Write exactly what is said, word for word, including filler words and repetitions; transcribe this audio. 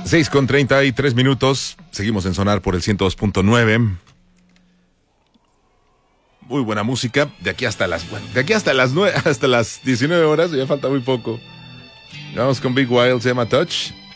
seis con treinta y tres minutos. Seguimos en Sonar por el ciento dos punto nueve. Muy buena música. De aquí hasta las bueno, de aquí hasta las nueve, hasta las diecinueve horas. Ya falta muy poco. Vamos con Big Wild, se llama Touch.